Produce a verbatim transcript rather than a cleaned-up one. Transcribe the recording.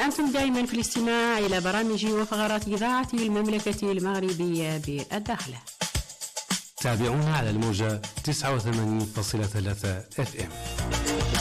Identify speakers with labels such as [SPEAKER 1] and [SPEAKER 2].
[SPEAKER 1] وأنتم دائما في الاستماع إلى برامج وفقرات إذاعة المملكة المغربية بالداخلة.
[SPEAKER 2] تابعونا على الموجة تسعة وثمانين فاصلة ثلاثة اف ام.